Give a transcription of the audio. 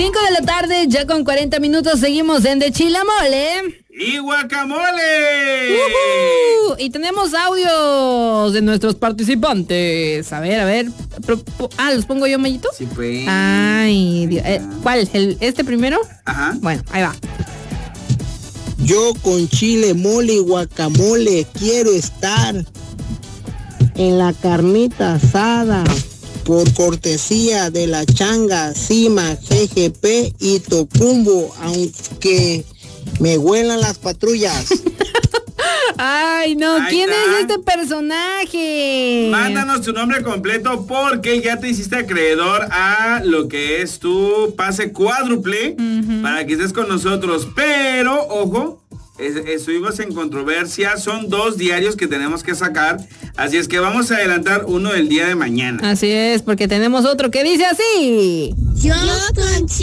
5 de la tarde, ya con 40 minutos, seguimos en De Chilamole y Guacamole. Y tenemos audios de nuestros participantes. A ver. ¿Los pongo yo, Mayito? Sí, pues. Ay, Dios. ¿Cuál? ¿Este primero? Ajá. Bueno, ahí va. Yo con chile, mole y guacamole quiero estar en la carnita asada por cortesía de la Changa, Cima, GGP y Tocumbo, aunque me huelan las patrullas. Ay, no, ¿quién es este personaje? Mándanos tu nombre completo porque ya te hiciste acreedor a lo que es tu pase cuádruple para que estés con nosotros. Pero, ojo, estuvimos en controversia, son 2 diarios que tenemos que sacar, así es que vamos a adelantar uno del día de mañana. Así es, porque tenemos otro que dice así. Yo con